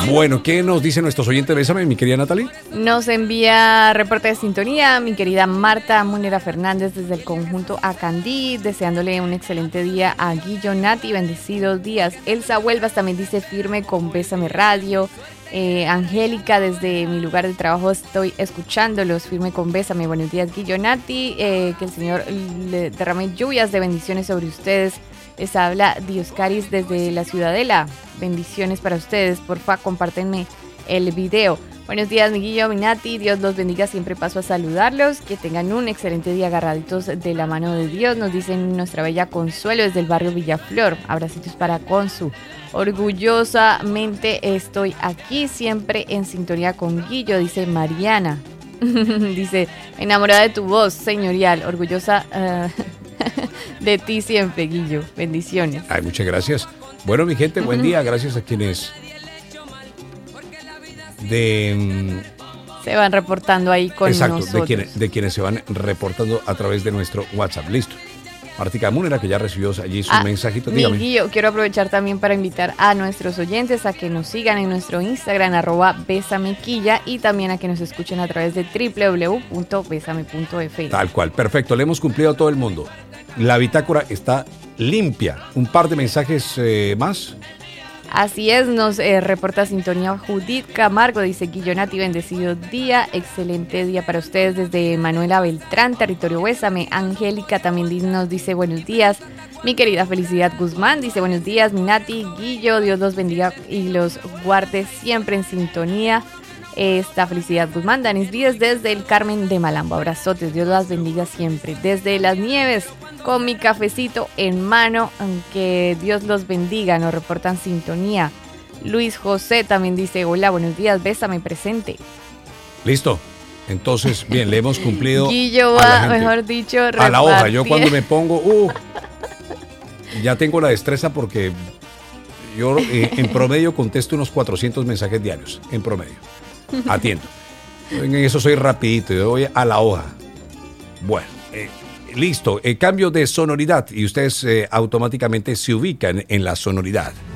Bueno, ¿qué nos dicen nuestros oyentes? Bésame, mi querida Natalie. Nos envía reporte de sintonía mi querida Marta Munera Fernández desde el conjunto Acandí, deseándole un excelente día a Guillo, Nati, bendecidos días. Elsa Huelvas también dice firme con Bésame Radio. Angélica, desde mi lugar de trabajo estoy escuchándolos, firme con Bésame. Buenos días, Guillo, Nati, que el Señor le derrame lluvias de bendiciones sobre ustedes. Les habla Dioscaris desde la Ciudadela. Bendiciones para ustedes. Porfa, compártenme el video. Buenos días, mi Guillo, mi Nati. Dios los bendiga. Siempre paso a saludarlos. Que tengan un excelente día agarraditos de la mano de Dios. Nos dicen nuestra bella Consuelo desde el barrio Villaflor. Abracitos para Consu. Orgullosamente estoy aquí, siempre en sintonía con Guillo, dice Mariana. Dice, enamorada de tu voz, señorial. Orgullosa de ti siempre, Guillo. Bendiciones. Ay, muchas gracias. Bueno, mi gente, buen día. Gracias a quienes se van reportando ahí con nosotros. De quienes se van reportando a través de nuestro WhatsApp. Listo. Martica Múnera, que ya recibió allí su mensajito. Dígame. Guillo, quiero aprovechar también para invitar a nuestros oyentes a que nos sigan en nuestro Instagram, @besamequilla, y también a que nos escuchen a través de www.besame.fm. Tal cual, perfecto, le hemos cumplido a todo el mundo. La bitácora está limpia. Un par de mensajes más. Así es, nos reporta sintonía Judith Camargo, dice Guillo, Nati, bendecido día, excelente día para ustedes desde Manuela Beltrán, territorio Bésame. Angélica también nos dice buenos días. Mi querida Felicidad Guzmán dice buenos días, mi Nati, Guillo, Dios los bendiga y los guarde siempre en sintonía. Esta Felicidad Guzmán, Danis Vides desde el Carmen de Malambo, abrazotes, Dios las bendiga siempre. Desde Las Nieves, con mi cafecito en mano, que Dios los bendiga, nos reportan sintonía. Luis José también dice, hola, buenos días, Bésame presente. Listo, entonces, bien, le hemos cumplido. Guillo va, mejor dicho, a la hoja. Yo cuando me pongo, ya tengo la destreza porque yo en promedio contesto unos 400 mensajes diarios, en promedio. Atiendo. En eso soy rapidito, yo voy a la hoja. Bueno, listo, cambio de sonoridad y ustedes automáticamente se ubican en la sonoridad.